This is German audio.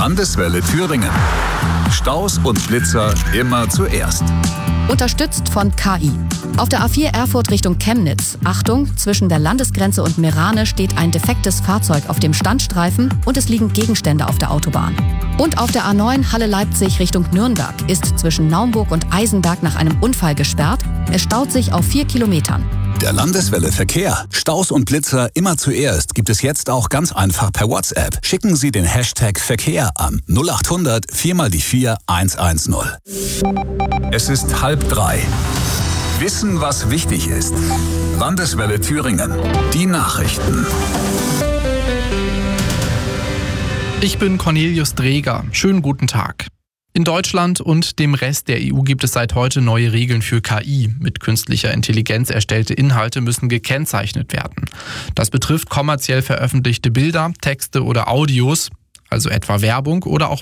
Landeswelle Thüringen. Staus und Blitzer immer zuerst. Unterstützt von KI. Auf der A4 Erfurt Richtung Chemnitz. Achtung, zwischen der Landesgrenze und Meerane steht ein defektes Fahrzeug auf dem Standstreifen und es liegen Gegenstände auf der Autobahn. Und auf der A9 Halle-Leipzig Richtung Nürnberg ist zwischen Naumburg und Eisenberg nach einem Unfall gesperrt. Es staut sich auf 4 Kilometern. Der Landeswelle Verkehr. Staus und Blitzer immer zuerst gibt es jetzt auch ganz einfach per WhatsApp. Schicken Sie den Hashtag Verkehr an 0800 4x4 110. Es ist 2:30. Wissen, was wichtig ist. Landeswelle Thüringen. Die Nachrichten. Ich bin Cornelius Dreger. Schönen guten Tag. In Deutschland und dem Rest der EU gibt es seit heute neue Regeln für KI. Mit künstlicher Intelligenz erstellte Inhalte müssen gekennzeichnet werden. Das betrifft kommerziell veröffentlichte Bilder, Texte oder Audios, also etwa Werbung oder auch